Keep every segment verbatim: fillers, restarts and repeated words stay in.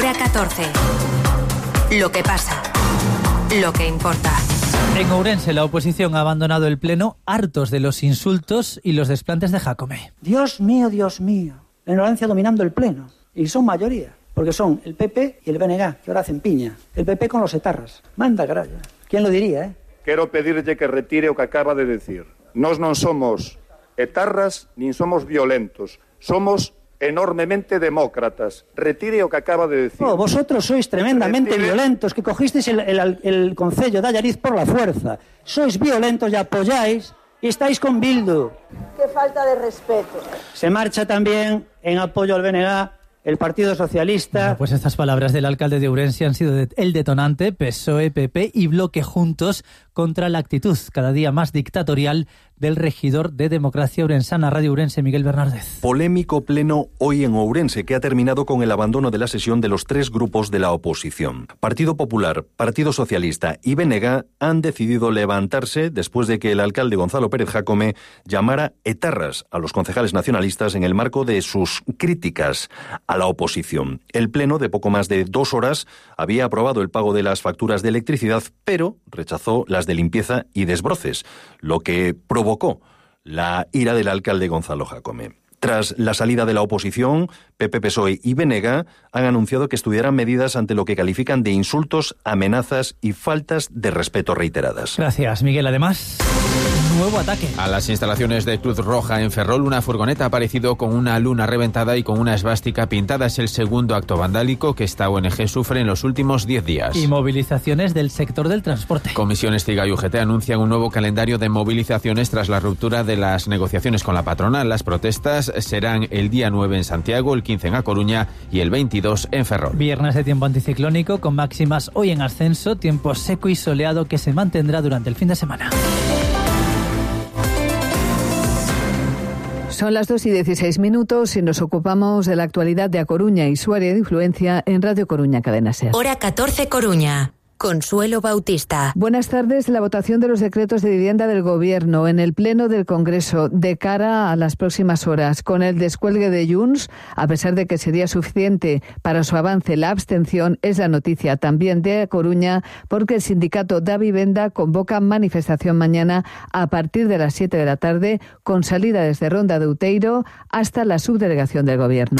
Hora catorce. Lo que pasa. Lo que importa. En Ourense, la oposición ha abandonado el pleno hartos de los insultos y los desplantes de Jácome. Dios mío, Dios mío. La ignorancia dominando el pleno. Y son mayoría. Porque son el P P y el B N G, que ahora hacen piña. El P P con los etarras. Manda carallo. ¿Quién lo diría, eh? Quero pedirlle que retire o que acaba de decir. Nós non somos etarras nin somos violentos. Somos enormemente demócratas. Retire o que acaba de decir. Oh, vosotros sois tremendamente Retire... violentos, que cogisteis el, el, el concello de Allariz por la fuerza. Sois violentos y apoyáis y estáis con Bildu. Qué falta de respeto. Se marcha también en apoyo al B N G el Partido Socialista. Bueno, pues estas palabras del alcalde de Ourense han sido de, el detonante. P S O E, P P y Bloque juntos contra la actitud cada día más dictatorial del regidor de Democracia Ourensana. Radio Ourense, Miguel Bernárdez. Polémico pleno hoy en Ourense, que ha terminado con el abandono de la sesión de los tres grupos de la oposición. Partido Popular, Partido Socialista y B N G han decidido levantarse después de que el alcalde Gonzalo Pérez Jácome llamara etarras a los concejales nacionalistas en el marco de sus críticas a la oposición. El pleno, de poco más de dos horas, había aprobado el pago de las facturas de electricidad, pero rechazó las de limpieza y desbroces, lo que provocó la ira del alcalde Gonzalo Jácome. Tras la salida de la oposición, P P, P S O E y B N G han anunciado que estudiarán medidas ante lo que califican de insultos, amenazas y faltas de respeto reiteradas. Gracias, Miguel. Además, nuevo ataque. A las instalaciones de Cruz Roja en Ferrol, una furgoneta ha aparecido con una luna reventada y con una esvástica pintada. Es el segundo acto vandálico que esta O N G sufre en los últimos diez días. Y movilizaciones del sector del transporte. Comisiones Ciga y U G T anuncian un nuevo calendario de movilizaciones tras la ruptura de las negociaciones con la patronal. Las protestas serán el día nueve en Santiago, el quince en A Coruña y el veintidós en Ferrol. Viernes de tiempo anticiclónico con máximas hoy en ascenso, tiempo seco y soleado que se mantendrá durante el fin de semana. Son las dos y dieciséis minutos y nos ocupamos de la actualidad de A Coruña y su área de influencia en Radio Coruña Cadena SER. Hora catorce Coruña. Consuelo Bautista. Buenas tardes. La votación de los decretos de vivienda del Gobierno en el Pleno del Congreso de cara a las próximas horas. Con el descuelgue de Junts, a pesar de que sería suficiente para su avance la abstención, es la noticia también de A Coruña, porque el sindicato Da Vivenda convoca manifestación mañana a partir de las siete de la tarde, con salida desde Ronda de Outeiro hasta la subdelegación del Gobierno.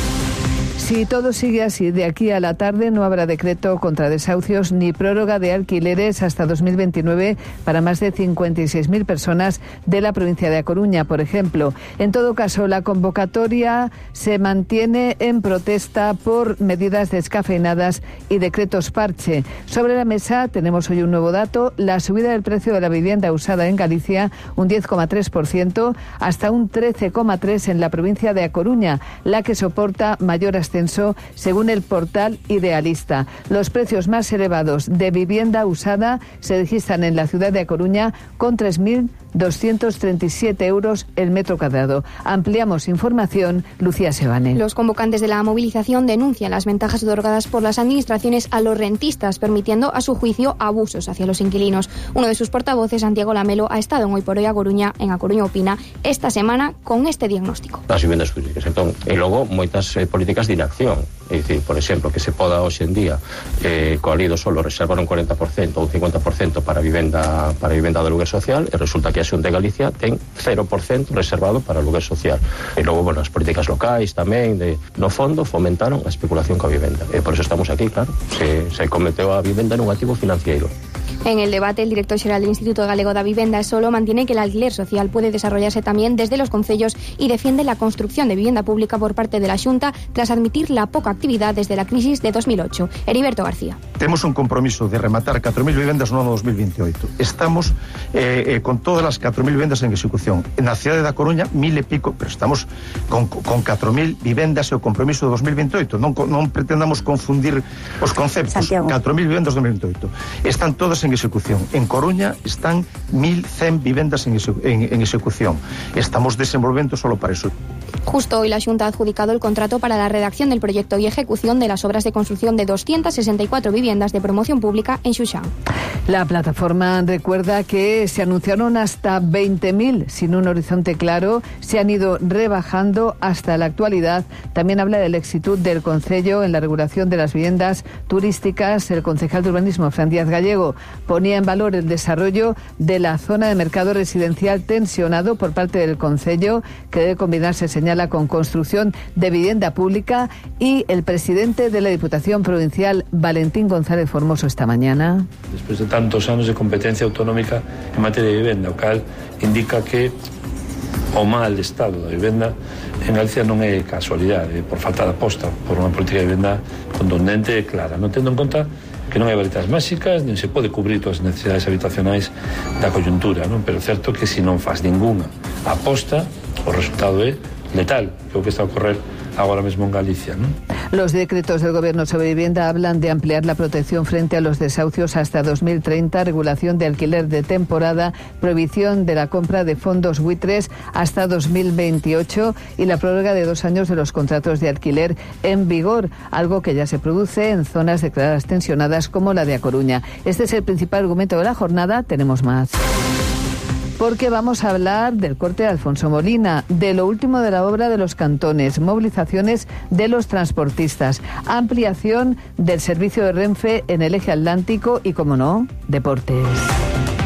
Si todo sigue así, de aquí a la tarde no habrá decreto contra desahucios ni prórroga de alquileres hasta dos mil veintinueve para más de cincuenta y seis mil personas de la provincia de A Coruña, por ejemplo. En todo caso, la convocatoria se mantiene en protesta por medidas descafeinadas y decretos parche. Sobre la mesa tenemos hoy un nuevo dato: la subida del precio de la vivienda usada en Galicia, un diez coma tres por ciento, hasta un trece coma tres por ciento en la provincia de A Coruña, la que soporta mayor ascenso según el portal Idealista. Los precios más elevados de vivienda usada se registran en la ciudad de A Coruña con tres mil doscientos treinta y siete euros el metro cuadrado. Ampliamos información, Lucía Sebane. Los convocantes de la movilización denuncian las ventajas otorgadas por las administraciones a los rentistas, permitiendo a su juicio abusos hacia los inquilinos. Uno de sus portavoces, Santiago Lamelo, ha estado en Hoy por Hoy A Coruña, en A Coruña Opina, esta semana con este diagnóstico. As vivendas públicas, entón, e logo moitas eh, políticas de inacción. É dicir, por exemplo, que se poda hoxe en día eh, coa lei do solo reservar un cuarenta por ciento ou un cincuenta por ciento para vivenda para vivenda de lugar social, e resulta que a Xunta de Galicia ten cero por ciento reservado para o lugar social. E logo, bueno, as políticas locais tamén, de, no fondo, fomentaron a especulación coa vivenda. E por eso estamos aquí, claro. Se, se cometeu a vivenda nun activo financiero. En el debate, el director general del Instituto Galego da Vivienda solo mantiene que el alquiler social puede desarrollarse también desde los concellos y defiende la construcción de vivienda pública por parte de la Xunta tras admitir la poca actividad desde la crisis de dos mil ocho. Heriberto García. Temos un compromiso de rematar catro mil vivendas no ano dos mil veintioito. Estamos eh, eh, con todas as catro mil vivendas en execución. Na cidade da Coruña, mil e pico, pero estamos con, con catro mil vivendas e o compromiso de dos mil veintioito. Non, non pretendamos confundir os conceptos. Santiago. catro mil vivendas de dos mil veintioito. Están todas todas en ejecución. En Coruña están mil cien vivendas en, en, en ejecución. Estamos desenvolvendo solo para eso. Justo hoy la Xunta ha adjudicado el contrato para la redacción del proyecto y ejecución de las obras de construcción de doscientas sesenta y cuatro viviendas de promoción pública en Xuxán. La plataforma recuerda que se anunciaron hasta veinte mil sin un horizonte claro, se han ido rebajando hasta la actualidad. También habla del éxito del Concello en la regulación de las viviendas turísticas. El concejal de urbanismo, Fran Díaz Gallego, ponía en valor el desarrollo de la zona de mercado residencial tensionado por parte del Concello, que debe combinarse, señala, con construcción de vivienda pública. Y el presidente de la Diputación Provincial, Valentín González Formoso, esta mañana. Después de tantos anos de competencia autonómica en materia de vivenda, o cal indica que o mal estado da vivenda en Galicia non é casualidade, por falta de aposta por unha política de vivenda contundente e clara, non tendo en conta que non hai varitas máxicas, nin se pode cubrir todas as necesidades habitacionais da coyuntura, non? Pero é certo que se non faz ninguna aposta, o resultado é letal, que é o que está a ocorrer ahora mismo en Galicia, ¿no? Los decretos del Gobierno sobre vivienda hablan de ampliar la protección frente a los desahucios hasta dos mil treinta, regulación de alquiler de temporada, prohibición de la compra de fondos buitres hasta dos mil veintiocho y la prórroga de dos años de los contratos de alquiler en vigor, algo que ya se produce en zonas declaradas tensionadas como la de A Coruña. Este es el principal argumento de la jornada. Tenemos más. Porque vamos a hablar del corte de Alfonso Molina, de lo último de la obra de los cantones, movilizaciones de los transportistas, ampliación del servicio de Renfe en el eje atlántico y, como no, deportes.